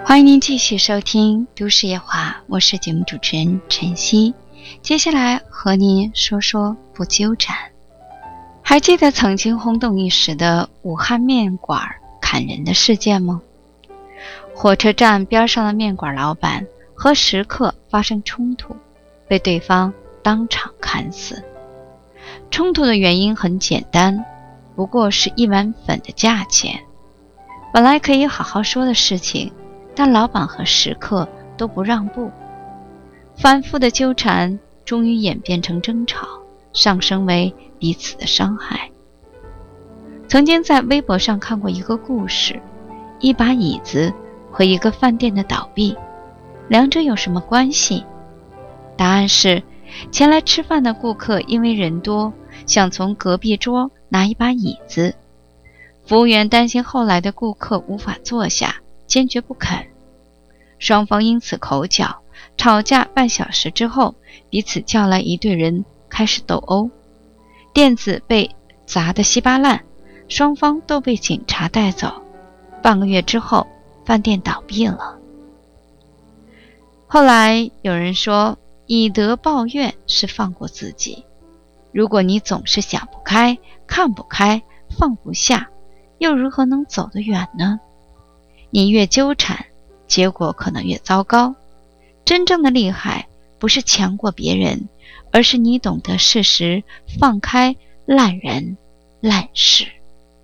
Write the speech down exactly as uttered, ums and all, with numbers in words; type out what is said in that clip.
欢迎您继续收听都市夜话，我是节目主持人晨曦。接下来和您说说不纠缠。还记得曾经轰动一时的武汉面馆砍人的事件吗？火车站边上的面馆老板和食客发生冲突，被对方当场砍死。冲突的原因很简单，不过是一碗粉的价钱。本来可以好好说的事情，但老板和食客都不让步，反复的纠缠终于演变成争吵，上升为彼此的伤害。曾经在微博上看过一个故事，一把椅子和一个饭店的倒闭，两者有什么关系？答案是，前来吃饭的顾客因为人多，想从隔壁桌拿一把椅子，服务员担心后来的顾客无法坐下，坚决不肯，双方因此口角，吵架半小时之后，彼此叫来一队人开始斗殴，垫子被砸得稀巴烂，双方都被警察带走。半个月之后，饭店倒闭了。后来有人说，以德报怨是放过自己。如果你总是想不开、看不开、放不下，又如何能走得远呢？你越纠缠，结果可能越糟糕。真正的厉害不是强过别人，而是你懂得适时放开烂人烂事。